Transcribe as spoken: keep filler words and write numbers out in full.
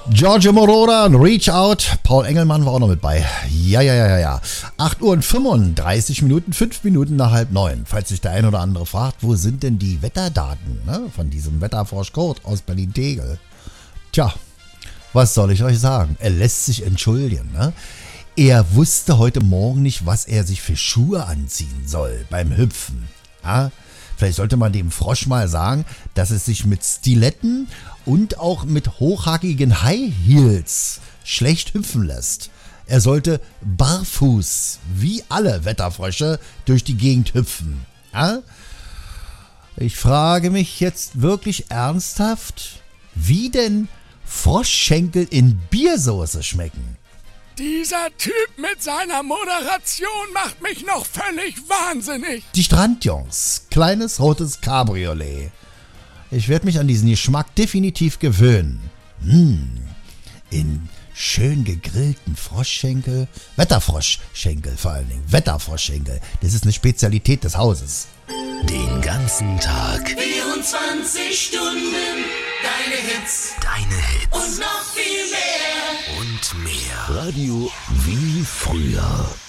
Giorgio Moroder und Reach Out. Paul Engelmann war auch noch mit bei. Ja, ja, ja, ja, ja. acht Uhr und fünfunddreißig Minuten, fünf Minuten nach halb neun. Falls sich der ein oder andere fragt, wo sind denn die Wetterdaten, ne, von diesem Wetterfrosch Kurt aus Berlin-Tegel? Tja, was soll ich euch sagen? Er lässt sich entschuldigen, ne? Er wusste heute Morgen nicht, was er sich für Schuhe anziehen soll beim Hüpfen. Ja? Vielleicht sollte man dem Frosch mal sagen, dass es sich mit Stiletten und auch mit hochhackigen High Heels schlecht hüpfen lässt. Er sollte barfuß, wie alle Wetterfrösche, durch die Gegend hüpfen. Ja? Ich frage mich jetzt wirklich ernsthaft, wie denn Froschschenkel in Biersoße schmecken. Dieser Typ mit seiner Moderation macht mich noch völlig wahnsinnig. Die Strandjungs, kleines rotes Cabriolet. Ich werde mich an diesen Geschmack definitiv gewöhnen. Mmh, in schön gegrillten Froschschenkel, Wetterfroschschenkel vor allen Dingen, Wetterfroschschenkel. Das ist eine Spezialität des Hauses. Den ganzen Tag. vierundzwanzig Stunden, deine Hits. Deine Hits. Und noch viel mehr. Und mehr. Radio wie früher.